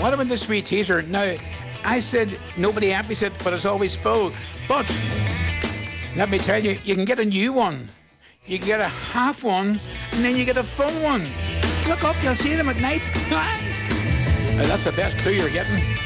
What about the sweet teaser? Now, I said nobody empties it, but it's always full. But let me tell you, you can get a new one. You can get a half one, and then you get a full one. Look up, you'll see them at night. Now, that's the best clue you're getting.